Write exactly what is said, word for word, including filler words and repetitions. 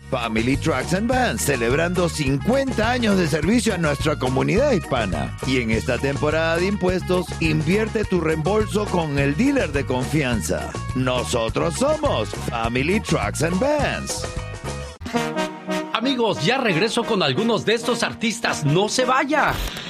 Family Trucks and Vans, celebrando cincuenta años de servicio a nuestra comunidad hispana. Y en esta temporada de impuestos, invierte tu reembolso con el dealer de confianza. Nosotros somos Family Trucks and Vans. Amigos, ya regreso con algunos de estos artistas. ¡No se vaya!